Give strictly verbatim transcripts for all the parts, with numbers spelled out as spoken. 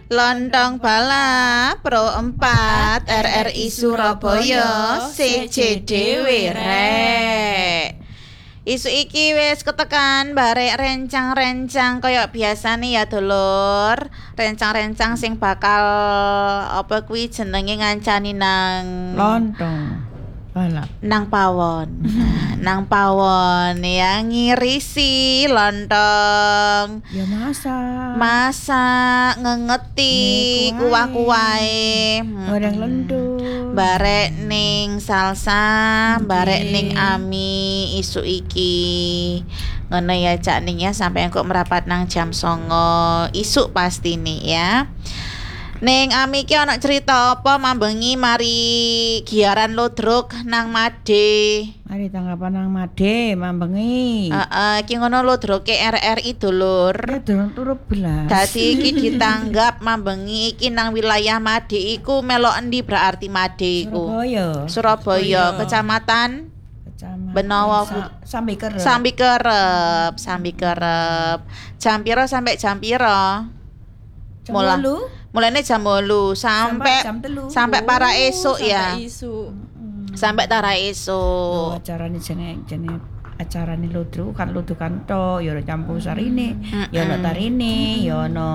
Lontong balap Pro empat R R I Surabaya C C dhewe rek. Isu iki wis ketekan barek rencang-rencang kaya biasane ya dulur. Rencang-rencang sing bakal apa kuwi jenenge ngancani nang lontong balap nang pawon. Nang pawon yang ngirisi lontong. Ya masak. Masak ngengeti kuah-kuahe. Goreng lendu. Barek ning salsa, barek ning ami isu iki. Ngono ya cak ning ya sampai engko merapat nang jam songo isuk pasti nih ya. Ning ami iki ana cerita apa mambengi mari giaran lodrok nang Made. Mari tanggapan nang Made mambengi. Heeh, iki ngono lodroke R R I dulur. Ya durung turu belas. Dadi iki ditanggap mambengi iki nang wilayah Made iku melok endi berarti Made iku? Surabaya. Surabaya, Kecamatan Kecamatan Benowo Sa- Sambi Kerep. Sambi Kerep, Sambi Kerep. Jam piro sampai jam piro? Jam Mula- wolu Mulane jam wolu sampai jam telu. sampai para esuk sampai ya. isu. Sampai tara Oh, esuk. acarane jenenge jenenge acarane lodro kan lodro kan to ya ono campur sarine, ya ono Mm-mm. tarine, ya ono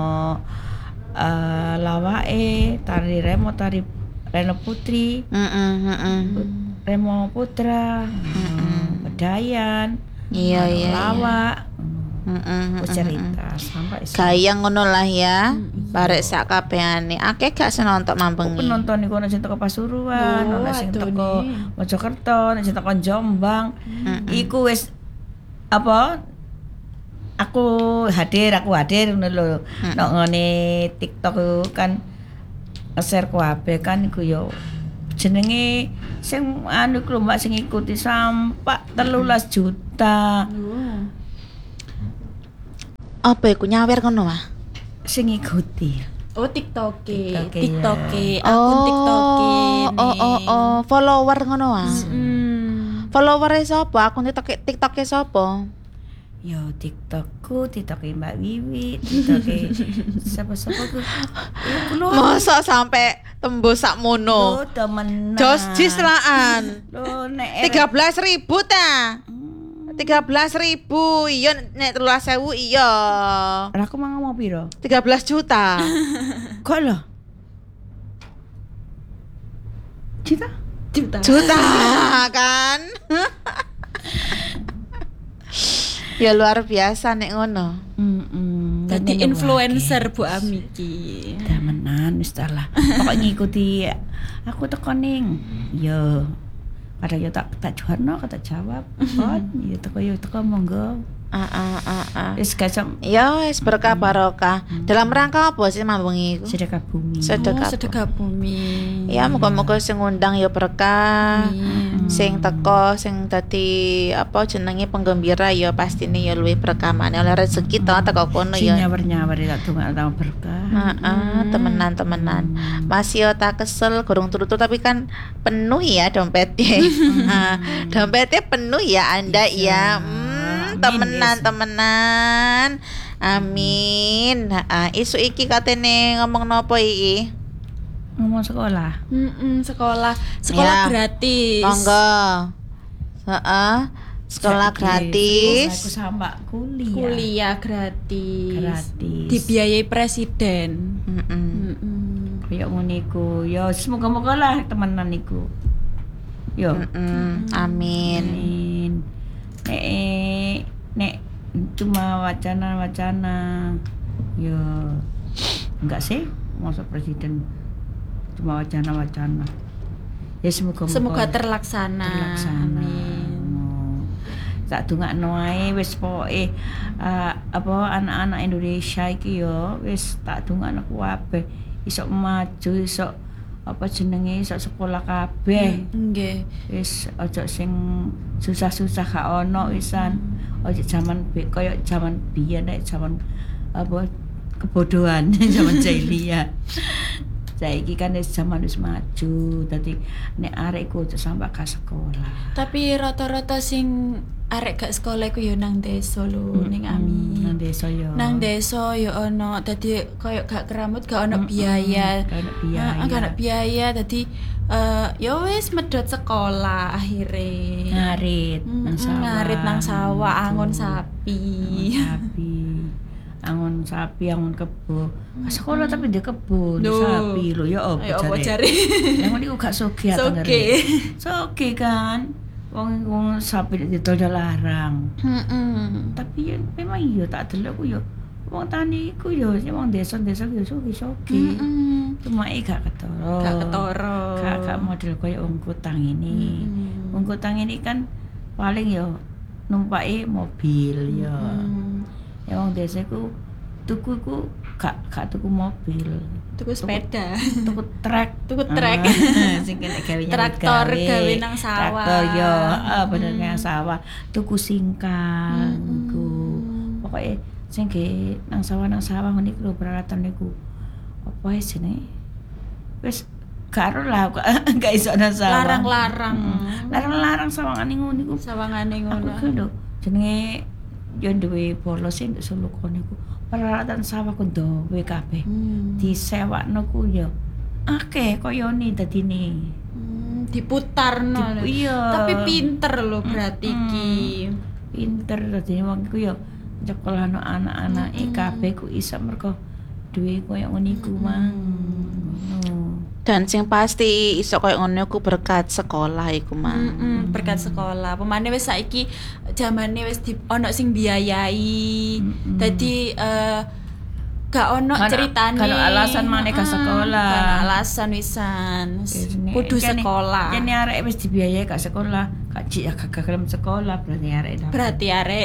eh lawake, tari Remo, tari Reno Putri, Heeh, heeh. Remo Putra, mm, Bedayan, Iya, ono iya, iya. lawak, Heeh, mm, heeh, cerita sampai gaya ngono lah ya. Barek sak kabehane. Akeh gak senontok mambengi. penonton iku ono sing teko Pasuruan, Oh, ono sing aduh teko nih. Mojokerto, ono sing teko Jombang. Mm-mm. Iku wis apa? Aku hadir, aku hadir ngono lho. Mm-mm. Nek ngene TikTok iku kan nge-share kabeh kan iku yo jenenge sing anu iku lho Mbak sing ikuti sampai telulas juta Oh. Apa iku nyawer ngono ah? sing ikuti. Oh, TikTok, TikTok, TikTok, iya. akun TikTok Oh, oh, oh, oh, follower ngono ah. Hmm. Follower-e sapa? Akun TikTok TikTok-e sapa? Yo TikTokku, TikTok Mbak Wiwi, TikTok siapa-siapa tuh. Iku lho. Masa sampai tembus sak mono. Lho temenan. Jos jislaan. Lho nek tiga belas ribu ta? tiga belas ribu. Iya nek tiga belas ribu iya. Lah aku mau ngomong piro? tiga belas juta. Kok lho? Cita? Juta. Juta kan? Ya luar biasa nek ngono. Heeh. Jadi influencer Bu Amiki. Temenan wis ta lah. Pokok ngikuti aku teko ning. Yo. Kadang yo tak tak juarno, tak jawab. Kon, yo teko yo teko monggo. Ah ah ah ah. Wis gacem Ya wis berkah barokah. Dalam rangka apa sih mambengi iku? sedekah bumi. Sedekah. Oh, sedekah bumi. Ya muga-muga sing ngundang ya berkah. Amin. Sing teko sing dadi apa jenenge penggembira ya pastine ya luwih berkah maneh oleh rezeki to teko kono Sing ya. nyawer-nyawer tak dongak ta berkah. Heeh, temenan-temenan. Masih yo tak kesel gorong turu-turu tapi kan penuh ya dompetnya. Ah, dompetnya penuh ya Anda ya. Hmm, Amin, temenan yes. temenan. Amin. Heeh, isu iki katene ngomong nopo iki? Ngomong sekolah. Mm-mm, sekolah, sekolah Ya. gratis. Monggo. Heeh. Sekolah Aku gratis. sama kuliah. Kuliah gratis. Gratis. Dibiayai presiden. Mm-mm. Mm-mm. Kayak ngono iku. Ya semoga-moga lah temenan iku. Yo. Mm-mm. Amin. Amin. Nek nek cuma wacana-wacana. Yo. Enggak sih, masa presiden cuma wacana-wacana. Ya semoga Semoga terlaksana. terlaksana. Amin. Oh. Tak dongakno ae wis pokoke uh, apa anak-anak Indonesia iki yo wis tak dongakno kabeh iso maju iso apa jenenge iso sekolah kabeh. Nggih. Wis aja sing susah-susah gak ono wisan. Aja zaman be koyo zaman biyen nek zaman apa kebodohan zaman jahiliyah. Saiki kan wis zaman wis maju, dadi nek arek iku aja sampe ka sekolah. Tapi rata-rata sing arek gak sekolah iku yo nang desa lho, ning Ami. Nang desa yo. Nang desa yo ono dadi koyo gak keramut, gak ono biaya. Gak ono biaya. Heeh, gak ono biaya dadi eh yo wis medhot sekolah akhire. Ngarit nang sawah. Ngarit nang sawah, angon Gitu. sapi. Angon sapi. Angon sapi, angon kebo. Ka sekolah tapi dia kebo, dia Duh. sapi lho ya opo Ayo apa jare. jare? Yang niku gak sugih Soge. Soge kan. Wong wong sapi ditolak larang. Heeh. Tapi ya memang iya tak delok ku yo wong tani iku yo wong desa-desa yo soge-soge. Heeh. Cuma iki gak ketara. Gak ketara. Gak gak model koyo wong kutang ini. Mm. Wong kutang ini kan paling yo numpaki mobil yo. Hmm. Ya wong desa iku tuku iku gak gak tuku mobil. Tuku sepeda. Tuku trek. Tuku trek. Ah, sing kena gawe Traktor gawe nang sawah. Traktor yo, heeh bener nang sawah. Tuku singkang Mm-mm. iku. Pokoke sing ge nang sawah nang sawah ngene iku lho peralatan niku. Apa wis jenenge? Wis karo lah gak iso nang sawah. Larang-larang. Mm. Larang-larang sawangane ngono iku. Sawangane Aku ngono. ku lho jenenge yo duwe bolos sing nduk Suluko niku. Peralatan sawah ku duwe kabeh. Hmm. Disewakno ku yo akeh koyone dadine. Hmm, diputarno. lho. Di- iya. Tapi pinter lho berarti Mm-mm. iki. Pinter dadine wong iku yo nyekolahno anak-anake Mm-mm. kabeh ku iso mergo duwe koyo ngono iku mang. Ngono. Dan sing pasti iso koyo ngono ku berkat sekolah iku mah. Mm-mm, berkat sekolah. Pemane wis saiki zamane wis di ono sing biayai. Mm-mm. Dadi eh gak ono Kan- ceritane. kan alasan maneh ka Mm-mm, sekolah. kan alasan wisan. Nek Kudu kene- sekolah. Kene arek wis dibiayai gak sekolah, gak jik gak gelem sekolah berarti arek dapat. Berarti arek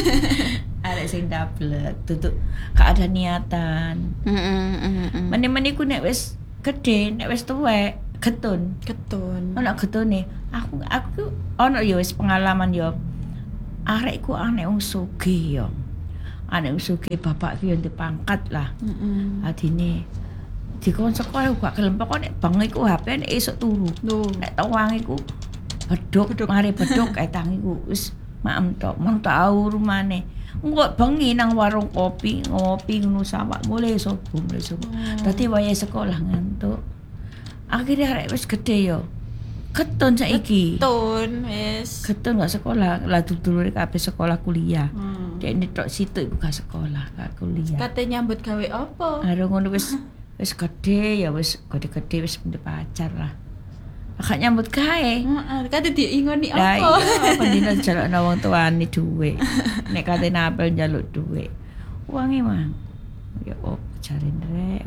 Arek sing dablek, tutuk gak ada niatan. Heeh, heeh. Mene-mene ku nek wis gedhe, nek wis tuwek, getun. ketun. Ono getune. Aku aku ono ya wis pengalaman ya. Arek ku anek wong sugih ya. Anek wong sugih bapak ki yo dipangkat lah. Heeh. Adine dikon sekolah gak gelem pokoke nek bang iku H P nek esuk turu. Lho. Nek tawang iku beduk, mari beduk kae tangi ku wis maem tok, mang tau rumane. Engko bengi nang warung kopi, ngopi ngono sawak mulai subuh, mulai subuh. Dadi wayahe sekolah ngantuk. Akhirnya arek wis gedhe yo. Ketun saiki. Ketun wis. Ketun gak sekolah, lah dulure kabeh sekolah kuliah. Hmm. Dek ini tok situ iku gak sekolah, gak kuliah. Kate nyambut gawe apa? Aduh ngono wis wis gedhe ya wis gede-gede wis punya pacar lah. Gak nyambut gawe. Heeh, kate diingoni Lah apa? iya pendina jalukna wong tuane dhuwit. Nek kate napel njaluk dhuwit. Uange mang. Ya opo jaren rek.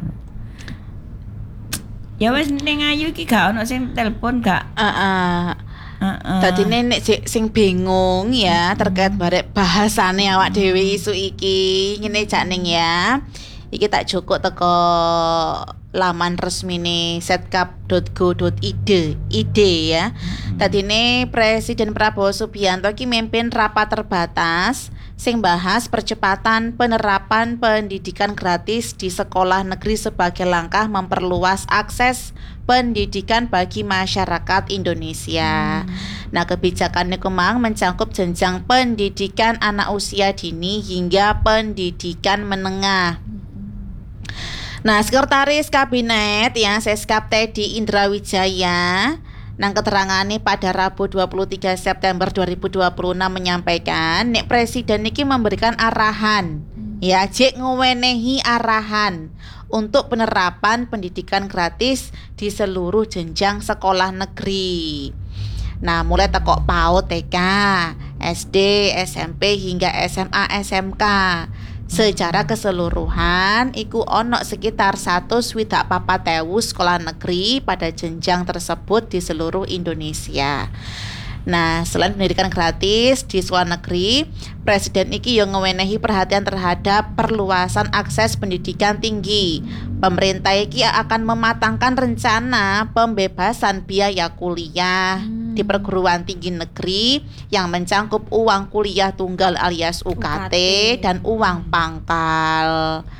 Ya wis ning ayu iki gak ono sing telepon gak. Heeh. Heeh. Dadi nek sing, sing bingung ya terkait barek bahasane awak dhewe isu iki ngene jak ning ya. Iki tak jukuk teko laman resmine setkap dot go dot i d I D ya. Tadine Presiden Prabowo Subianto iki mimpin rapat terbatas sing bahas percepatan penerapan pendidikan gratis di sekolah negeri sebagai langkah memperluas akses pendidikan bagi masyarakat Indonesia. Nah, kebijakan niku mang mencangkup jenjang pendidikan anak usia dini hingga pendidikan menengah. Nah, Sekretaris Kabinet yang Seskap Teddy Indrawijaya nang keterangane pada Rabu dua puluh tiga September dua ribu dua puluh enam menyampaikan nek presiden niki memberikan arahan ya jek ngewenehi arahan untuk penerapan pendidikan gratis di seluruh jenjang sekolah negeri. Nah, mulai teko PAUD, T K, S D, S M P hingga S M A, S M K. Secara keseluruhan iku ono sekitar satu swidak papat ewu sekolah negeri pada jenjang tersebut di seluruh Indonesia. Nah, selain pendidikan gratis di sekolah negeri, Presiden iki yang ngewenehi perhatian terhadap perluasan akses pendidikan tinggi. Pemerintah iki akan mematangkan rencana pembebasan biaya kuliah di perguruan tinggi negeri yang mencangkup uang kuliah tunggal alias U K T, U K T. dan uang pangkal.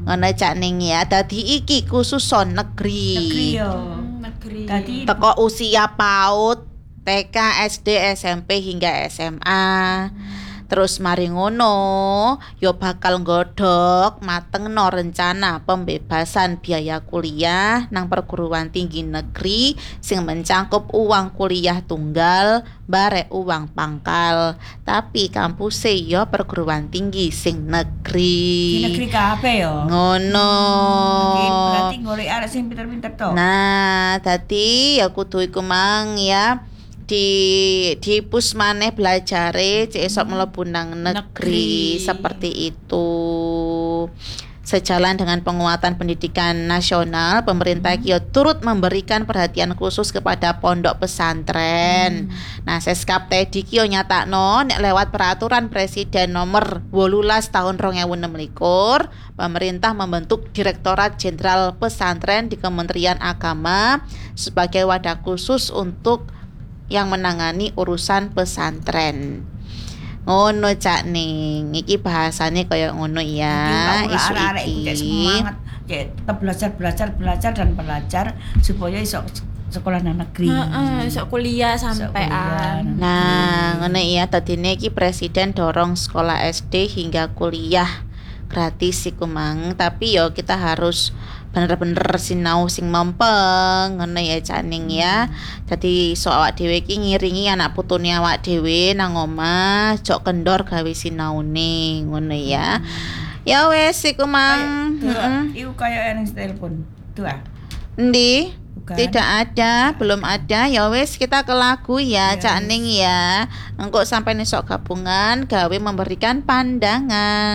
Ngono Cak Ning ya. Dadi iki khusus son negeri. Negeri yo. Hmm, negeri. Dadi Teko usia PAUD, T K, S D, S M P hingga S M A. Terus mari ngono, yo bakal nggodhog matengno rencana pembebasan biaya kuliah nang perguruan tinggi negeri sing mencangkup uang kuliah tunggal, barek uang pangkal. Tapi kampuse yo perguruan tinggi sing negeri. di negeri kabeh yo. Ngono. Iki berarti golek arek sing pinter-pinter to. Nah, dadi ya kudu iku mang ya di di pus maneh belajare cek esok mlebu nang negeri Negeri. seperti itu. Sejalan dengan penguatan pendidikan nasional, pemerintah iki yo turut memberikan perhatian khusus kepada pondok pesantren. Nah, Seskap Tedi iki yo nyatakno nek lewat peraturan Presiden nomor wolulas tahun dua ribu enam belas, pemerintah membentuk Direktorat Jenderal Pesantren di Kementerian Agama sebagai wadah khusus untuk yang menangani urusan pesantren. Ngono Cak Ning, iki bahasane kaya ngono ya. Jadi Isu arek-arek iku cek iki. semangat, cek tetap belajar belajar belajar dan belajar supaya iso sekolah nang negeri. Heeh, sok kuliah Iso kuliah sampean. nang Nah, negeri. ngono ya tadine iki presiden dorong sekolah S D hingga kuliah gratis iku mang, tapi yo kita harus bener-bener sinau sing mempeng ngono ya Cak Ning ya. Dadi iso awak dhewe iki ngiringi anak putune awak dhewe nang omah, jok kendor gawe sinaune ngono ya. Ya wes iku mang. Kayak- Heeh. Iku kayak yang telepon. Tuh ah. Endi? Bukan. Tidak ada, belum ada. Ya wes kita ke lagu ya, Ya Cak wes. Ning ya. Engko sampai nesok gabungan gawe memberikan pandangan.